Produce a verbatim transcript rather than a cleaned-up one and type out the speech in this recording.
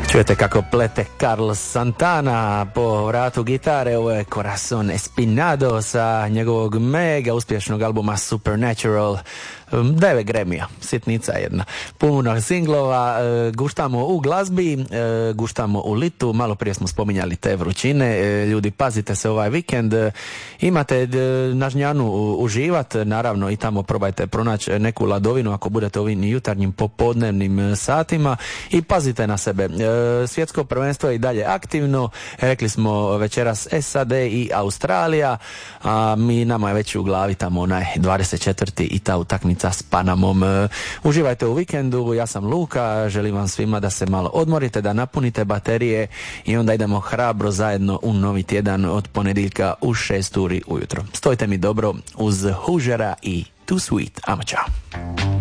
Čujete kako plete Carlos Santana po vratu gitare, ovo je Corazon Espinado sa njegovog mega uspješnog albuma Supernatural. Devet Grammy-a, sitnica jedna. Puno singlova, e, guštamo u glazbi, e, guštamo u litu, malo prije smo spominjali te vrućine, e, ljudi pazite se ovaj vikend, e, imate e, na Žnjanu uživat, naravno i tamo probajte pronaći neku ladovinu ako budete ovim jutarnjim popodnevnim satima i pazite na sebe. E, svjetsko prvenstvo je i dalje aktivno, rekli smo večeras S A D i Australija, a mi nama je već u glavi tamo onaj dvadeset četvrti i ta utakmica s Panamom. Uživajte u vikendu, ja sam Luka, želim vam svima da se malo odmorite, da napunite baterije i onda idemo hrabro zajedno u novi tjedan od ponedjeljka u šest uri ujutro. Stojite mi dobro uz Hužera i Too Sweet. Amo, čao.